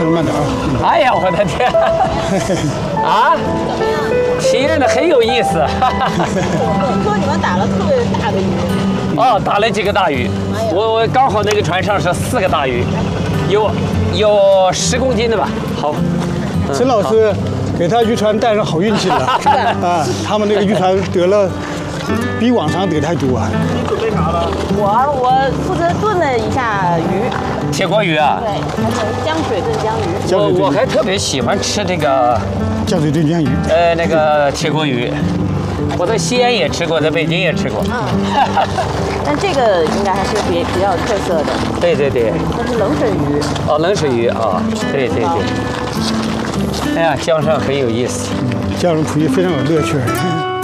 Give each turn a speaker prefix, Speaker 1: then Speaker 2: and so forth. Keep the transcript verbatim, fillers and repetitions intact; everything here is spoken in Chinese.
Speaker 1: 着慢点啊。
Speaker 2: 哎呀，我的天！啊，体验的很有意思。
Speaker 3: 听说你们打了特别大的鱼。
Speaker 2: 哦，打了几个大鱼，我我刚好那个船上是四个大鱼，有有十公斤的吧。好，
Speaker 1: 陈老师给他渔船带上好运气了啊！他们那个渔船得了比往常得太多啊。
Speaker 3: 你准备啥了？我我负责炖了一下鱼。
Speaker 2: 铁锅鱼啊。
Speaker 3: 对，还是江水炖江鱼。
Speaker 1: 江水炖
Speaker 2: 我我还特别喜欢吃这个
Speaker 1: 江水炖江鱼。
Speaker 2: 呃那个铁锅鱼，我在西安也吃过，在北京也吃过。
Speaker 3: 嗯。但这个应该还是比比较有特色的。
Speaker 2: 对对对。
Speaker 3: 那是冷水鱼。
Speaker 2: 哦，冷水鱼啊，对对对。哎呀，江上很有意思。
Speaker 1: 江上处于非常有乐趣。